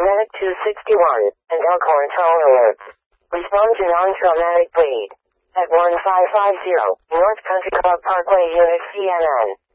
Medic 261, and Elkhorn Toll alerts. Respond to non-traumatic bleed. At 1550, North Country Club Parkway, Unit CNN.